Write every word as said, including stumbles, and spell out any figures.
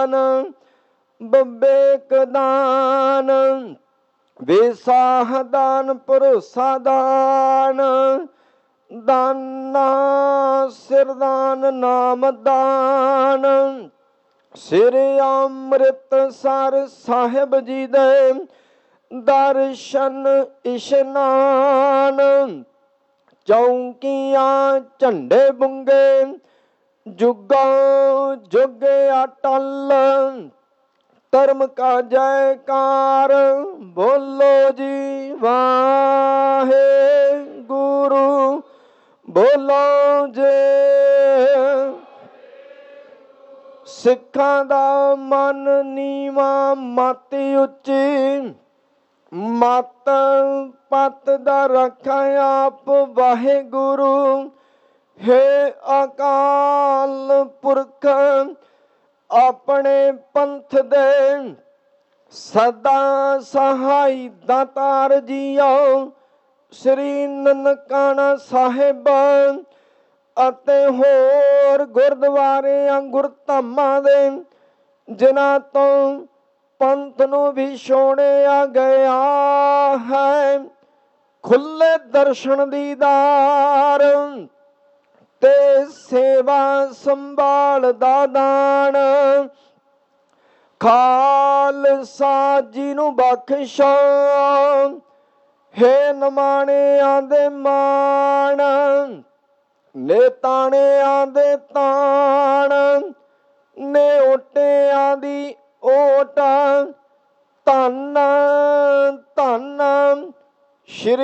ਵਿਵੇਕ ਦਾਨ, ਵਿਸਾਹ ਦਾਨ, ਭਰੋਸਾ ਦਾਨ, ਦਾਨਾ ਸਿਰ ਦਾਨ, ਨਾਮ ਦਾਨ। ਸ੍ਰੀ ਅੰਮ੍ਰਿਤਸਰ ਸਾਹਿਬ ਜੀ ਦੇ ਦਰਸ਼ਨ ਇਸ਼ਨਾਨ, ਚੌਂਕੀਆਂ ਝੰਡੇ ਬੁੰਗੇ, ਜੁਗੋ ਜੁਗ ਅਟਲ, ਧਰਮ ਕਾ ਜੈਕਾਰ, ਬੋਲੋ ਜੀ ਵਾਹਿਗੁਰੂ, ਬੋਲੋ ਜੇ। ਸਿੱਖਾਂ ਦਾ ਮਨ ਨੀਵਾਂ, ਮਤ ਉੱਚੀ, ਮਤ ਪਤ ਦਾ ਰੱਖਾ ਆਪ ਵਾਹਿਗੁਰੂ। ਹੇ ਅਕਾਲ ਪੁਰਖ, ਆਪਣੇ ਪੰਥ ਦੇ ਸਦਾ ਸਹਾਈ ਦਾਤਾਰ ਜੀਓ। ਸ੍ਰੀ ਨਨਕਾਣਾ ਸਾਹਿਬ ਅਤੇ ਹੋਰ ਗੁਰਦੁਆਰਿਆਂ ਗੁਰਧਾਮਾਂ ਦੇ, ਜਿਨ੍ਹਾਂ ਤੋਂ ਪੰਥ ਨੂੰ ਵੀ ਛੋੜਿਆ ਗਿਆ ਹੈ, ਖੁੱਲੇ ਦਰਸ਼ਨ ਦੀਦਾਰ ਤੇ ਸੇਵਾ ਸੰਭਾਲ ਦਾ ਦਾਨ। ਖਾਲਸਾ ਜੀ ਨੂੰ ਬਖਸ਼ੋ, ਹੇ ਨਿਮਾਣਿਆਂ ਦੇ ਮਾਣ, ਨੇਤਾਣਿਆਂ ਦੇ ਤਾਣ, ਨੇ ਓਟਿਆਂ ਦੀ ਓਟ। ਧੰਨ ਧੰਨ ਸ਼੍ਰੀ